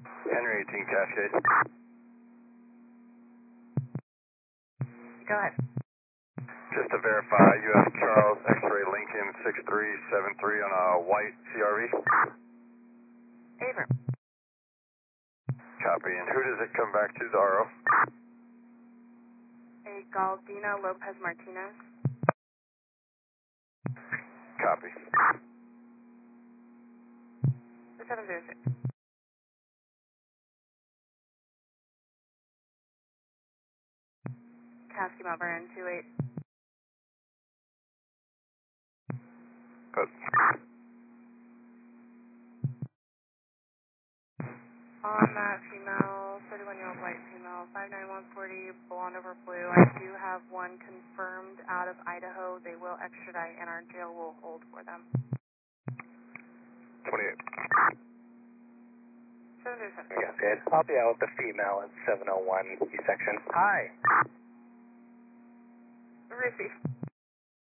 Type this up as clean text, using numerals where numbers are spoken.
Henry 18 Cascade. Go ahead. Just to verify, you have Charles X-Ray Lincoln 6373 on a white CRV. Aver. Copy. And who does it come back to, the RO? A Galdina Lopez Martinez. Copy. The 706. Kasky Mount Vernon 28. Good. On that female, 31-year-old white female, 59140, blonde over blue. I do have one confirmed out of Idaho. They will extradite and our jail will hold for them. 28. 707. Yeah, good. I'll be out with the female at 701 E section. Hi. Receive.